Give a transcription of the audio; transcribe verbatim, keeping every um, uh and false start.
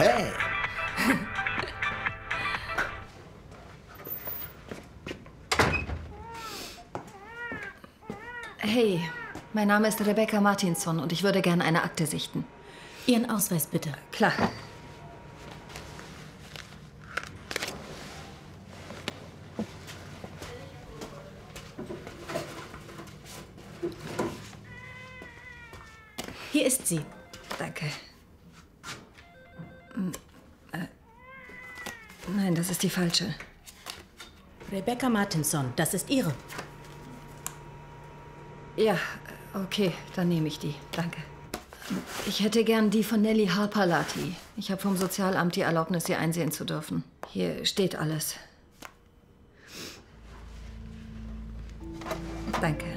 Hey! Hey, mein Name ist Rebecca Martinson und ich würde gerne eine Akte sichten. Ihren Ausweis bitte. Klar. Hier ist sie. Danke. Äh, nein, das ist die falsche. Rebecca Martinson, das ist Ihre. Ja, okay, dann nehme ich die. Danke. Ich hätte gern die von Nellie Harper-Lati. Ich habe vom Sozialamt die Erlaubnis, sie einsehen zu dürfen. Hier steht alles. Danke.